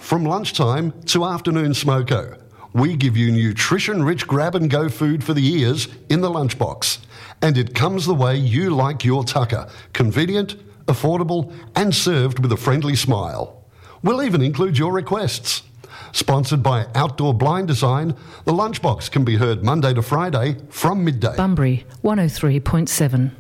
From lunchtime to afternoon smoko, we give you nutrition-rich grab-and-go food for the ears in the lunchbox. And it comes the way you like your tucker. Convenient, affordable, and served with a friendly smile. We'll even include your requests. Sponsored by Outdoor Blind Design, the Lunchbox can be heard Monday to Friday from midday. Bunbury 103.7.